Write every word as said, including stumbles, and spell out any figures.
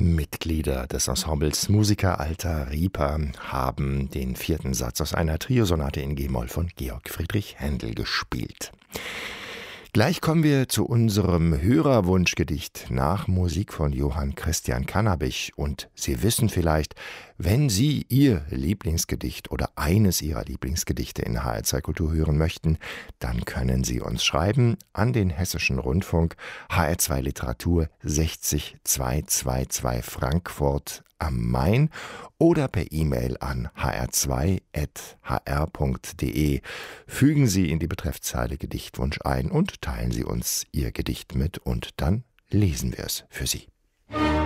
Mitglieder des Ensembles Musica Alta Ripa haben den vierten Satz aus einer Triosonate in G-Moll von Georg Friedrich Händel gespielt. Gleich kommen wir zu unserem Hörerwunschgedicht nach Musik von Johann Christian Cannabich. Und Sie wissen vielleicht, wenn Sie Ihr Lieblingsgedicht oder eines Ihrer Lieblingsgedichte in H R zwei Kultur hören möchten, dann können Sie uns schreiben an den Hessischen Rundfunk, H R zwei Literatur sechzig zweihundertzweiundzwanzig Frankfurt am Main oder per E-Mail an h r zwei at h r punkt d e. Fügen Sie in die Betreffzeile Gedichtwunsch ein und teilen Sie uns Ihr Gedicht mit und dann lesen wir es für Sie.